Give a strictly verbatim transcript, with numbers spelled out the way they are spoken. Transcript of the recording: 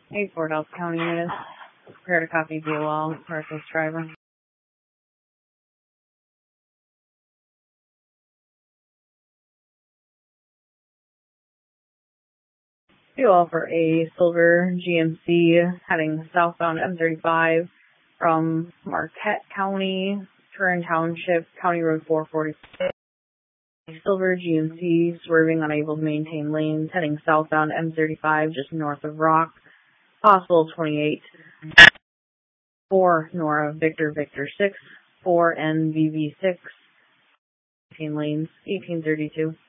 Hey, Fort Elk County units. Prepare to copy V O L, reckless driver. V O L for a silver G M C heading southbound M thirty-five from Marquette County, Turin Township, County Road four forty-six. Silver G M C swerving, unable to maintain lanes, heading southbound M thirty-five just north of Rock. Possible twenty-eight. four Nora Victor Victor six, four N V V six, eighteen lanes, eighteen thirty-two.